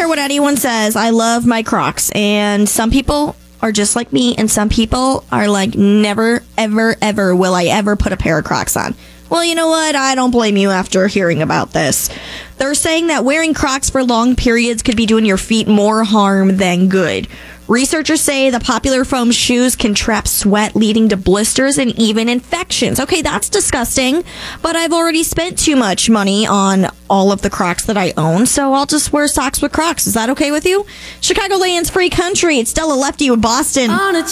care what anyone says. I love my Crocs. And some people are just like me, and some people are like, never, ever, ever will I ever put a pair of Crocs on. Well, you know what? I don't blame you after hearing about this. They're saying that wearing Crocs for long periods could be doing your feet more harm than good. Researchers say the popular foam shoes can trap sweat, leading to blisters and even infections. Okay, that's disgusting, but I've already spent too much money on all of the Crocs that I own, so I'll just wear socks with Crocs. Is that okay with you? Chicagoland's free country. It's Stella Lefty with Boston.